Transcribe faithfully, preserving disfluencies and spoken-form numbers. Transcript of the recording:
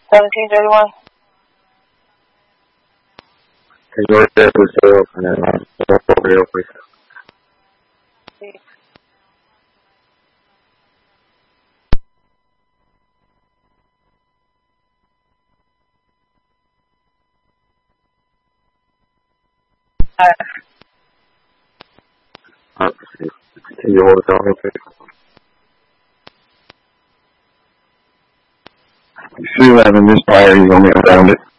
seventeen thirty-one. Can you order that for sale and then uh, for real quick? Alright. Uh, can you hold it down real quick? You see that in this fire, you want me around it?